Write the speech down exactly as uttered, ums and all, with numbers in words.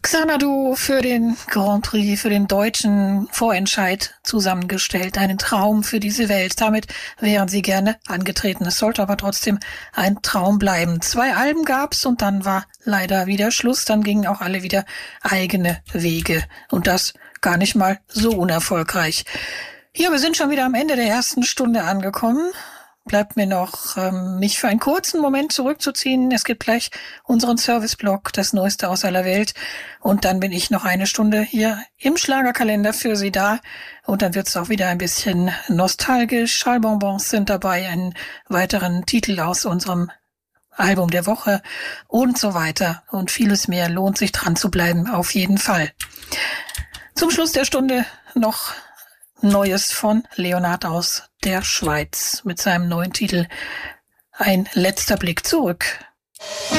Xanadu für den Grand Prix, für den deutschen Vorentscheid zusammengestellt. Einen Traum für diese Welt. Damit wären sie gerne angetreten. Es sollte aber trotzdem ein Traum bleiben. Zwei Alben gab's und dann war leider wieder Schluss. Dann gingen auch alle wieder eigene Wege. Und das gar nicht mal so unerfolgreich. Ja, wir sind schon wieder am Ende der ersten Stunde angekommen. Bleibt mir noch, ähm, mich für einen kurzen Moment zurückzuziehen. Es gibt gleich unseren Serviceblog, das Neueste aus aller Welt. Und dann bin ich noch eine Stunde hier im Schlagerkalender für Sie da. Und dann wird's auch wieder ein bisschen nostalgisch. Schallbonbons sind dabei, einen weiteren Titel aus unserem Album der Woche und so weiter. Und vieles mehr. Lohnt sich dran zu bleiben, auf jeden Fall. Zum Schluss der Stunde noch Neues von Leonard aus der Schweiz mit seinem neuen Titel Ein letzter Blick zurück.